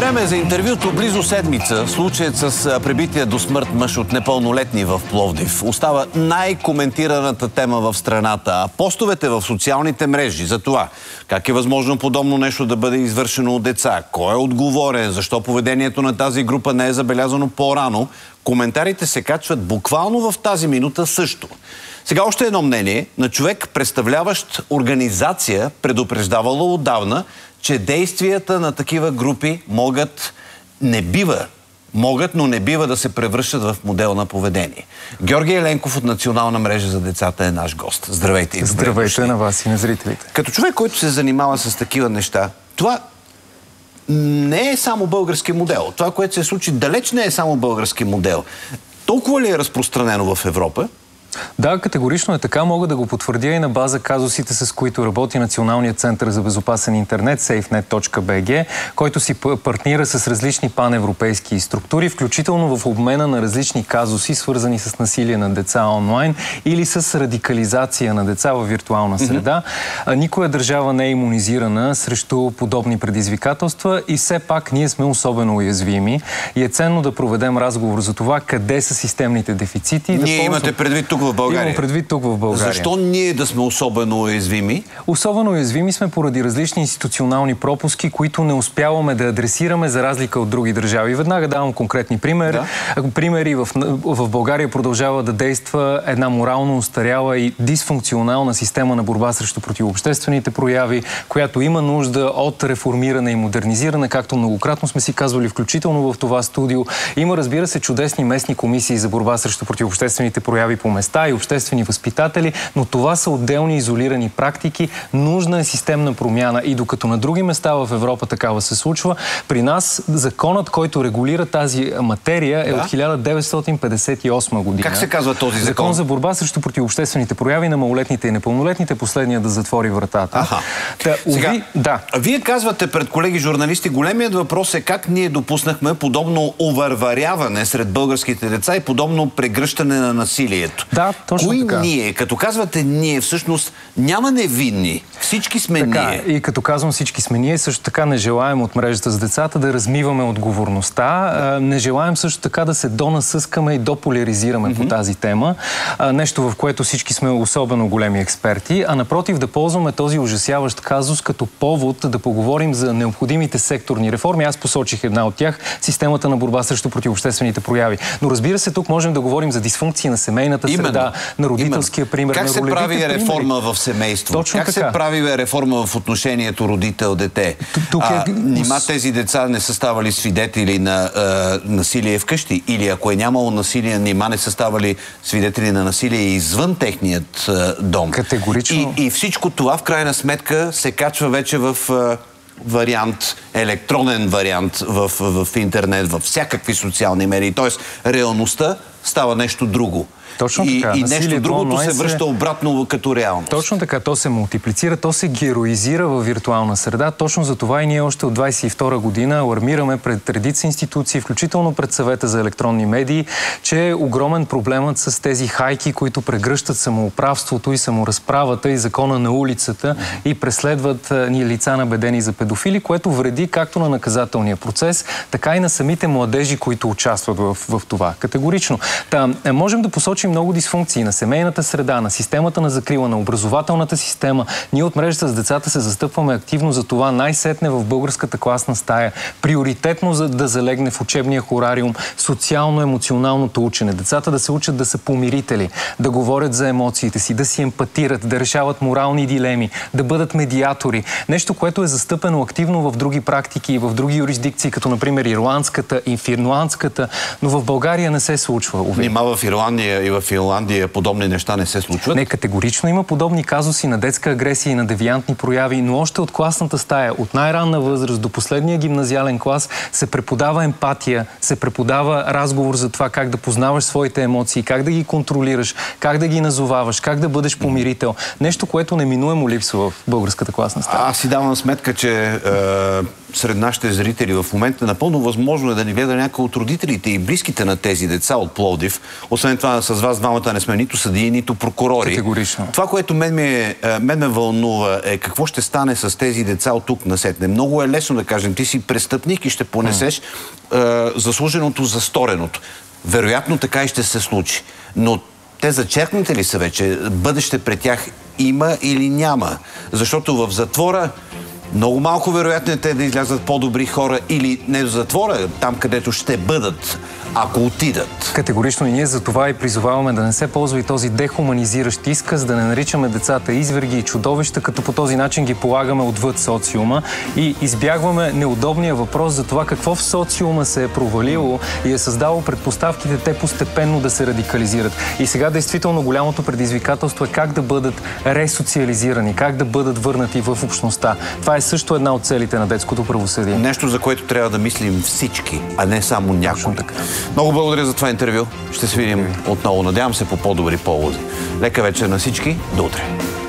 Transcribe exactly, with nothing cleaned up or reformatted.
Време за интервюто. Близо седмица случаят с пребития до смърт мъж от непълнолетни в Пловдив остава най-коментираната тема в страната. А постовете в социалните мрежи за това как е възможно подобно нещо да бъде извършено от деца, кой е отговорен, защо поведението на тази група не е забелязано по-рано, коментарите се качват буквално в тази минута също. Сега още едно мнение на човек, представляващ организация, предупреждавало отдавна, че действията на такива групи могат, не бива, могат, но не бива да се превръщат в модел на поведение. Георги Еленков от Национална мрежа за децата е наш гост. Здравейте и Здравейте на вас и на зрителите. Като човек, който се занимава с такива неща, това не е само български модел. Това, което се случи, далеч не е само български модел. Толкова ли е разпространено в Европа? Да, категорично е така. Мога да го потвърдя и на база казусите, с които работи Националният център за безопасен интернет, сейфнет точка би джи, който си партнира с различни паневропейски структури, включително в обмена на различни казуси, свързани с насилие на деца онлайн или с радикализация на деца в виртуална среда. Mm-hmm. Никоя държава не е имунизирана срещу подобни предизвикателства и все пак ние сме особено уязвими и е ценно да проведем разговор за това къде са системните дефицити. Ние да ползвам... имате предвид тук в България. Имам предвид тук в България. Защо ние да сме особено уязвими? Особено уязвими сме поради различни институционални пропуски, които не успяваме да адресираме за разлика от други държави. Веднага давам конкретни примери. Да. Примери в, в България продължава да действа една морално устаряла и дисфункционална система на борба срещу противообществените прояви, която има нужда от реформиране и модернизиране, както многократно сме си казвали, включително в това студио. Има, разбира се, чудесни местни комисии за борба срещу противообществените прояви по места и обществени възпитатели, но това са отделни изолирани практики. Нужна е системна промяна и докато на други места в Европа такава се случва, при нас законът, който регулира тази материя, е да? от хиляда деветстотин петдесет и осма година. Как се казва този закон? Закон за борба срещу противообществените прояви на малолетните и непълнолетните, последния да затвори вратата. Аха. Та, Сега, уви, да. Вие казвате пред колеги журналисти, големият въпрос е как ние допуснахме подобно овърваряване сред българските деца и подобно прегръщане на насилието. Да, точно Кои така. ние? Като казвате ние, всъщност няма невинни. Всички сме така, ние. И като казвам всички сме ние, също така не желаем от мрежата за децата да размиваме отговорността. Да. Не желаем също така да се донасъскаме и дополяризираме mm-hmm. по тази тема. Нещо, в което всички сме особено големи експерти. А напротив, да ползваме този ужасяващ казус като повод да поговорим за необходимите секторни реформи. Аз посочих една от тях, системата на борба срещу противообществените прояви. Но разбира се, тук можем да говорим за дисфункции на семейната среда, Именно. на родителския пример. Как на се прави примери. реформа в семейство? Точно как така. се прави реформа в отношението родител-дете? Тук е... Нима тези деца не са ставали свидетели на а, насилие вкъщи? Или ако е нямало насилие, нима не са ставали свидетели на насилие извън техният а, дом? Категорично. И, и всичко това в крайна сметка се качва вече в... А, вариант, електронен вариант в, в, в интернет, във всякакви социални медии. Тоест, реалността става нещо друго. Точно и, така. И нещо другото се връща се... обратно като реалност. Точно така. То се мултиплицира, то се героизира във виртуална среда. Точно за това и ние още от двадесет и втора година алармираме пред редица институции, включително пред Съвета за електронни медии, че е огромен проблемът с тези хайки, които прегръщат самоуправството и саморазправата и закона на улицата mm-hmm. и преследват ни лица набедени за педофили, което вреди както на наказателния процес, така и на самите младежи, които участват в, в това. Категорично. Та, можем да посочим много дисфункции на семейната среда, на системата на закрила, на образователната система. Ние от мрежата с децата се застъпваме активно за това най-сетне в българската класна стая приоритетно за да залегне в учебния хорариум социално-емоционалното учене. Децата да се учат да са помирители, да говорят за емоциите си, да си емпатират, да решават морални дилеми, да бъдат медиатори. Нещо, което е застъпено активно в други практики и в други юрисдикции, като например ирландската и финландската, но в България не се случва. Нима в Ирландия и в Финландия подобни неща не се случват? Не, категорично има подобни казуси на детска агресия и на девиантни прояви, но още от класната стая, от най-ранна възраст до последния гимназиален клас се преподава емпатия, се преподава разговор за това как да познаваш своите емоции, как да ги контролираш, как да ги назоваваш, как да бъдеш помирител. Нещо, което неминуемо липсва в българската класна стая. Аз си давам сметка, че е, сред нашите зрители в момента, напълно възможно е да ни гледа някой от родителите и близките на тези деца от Пловдив. Освен това, с вас двамата не сме нито съдии, нито прокурори. Категорично. Това, което мен ме, мен ме вълнува, е какво ще стане с тези деца от тук насетне. Много е лесно да кажем, ти си престъпник и ще понесеш mm. е, заслуженото за стореното. Вероятно така и ще се случи. Но те зачеркнете ли са вече? Бъдеще пред тях има или няма? Защото в затвора много малко вероятно е те да излязат по-добри хора или не в затвора, там където ще бъдат, ако отидат. Категорично и ние за това и призоваваме да не се ползва и този дехуманизиращ изказ, да не наричаме децата изверги и чудовища, като по този начин ги полагаме отвъд социума и избягваме неудобния въпрос за това какво в социума се е провалило и е създало предпоставките те постепенно да се радикализират. И сега действително голямото предизвикателство е как да бъдат ресоциализирани, как да бъдат върнати в общността. Това е също една от целите на детското правосъдие. Нещо, за което трябва да мислим всички, а не само някой. Много благодаря за това интервю. Ще се видим отново. Надявам се по по-добри поводи. Лека вечер на всички. До утре.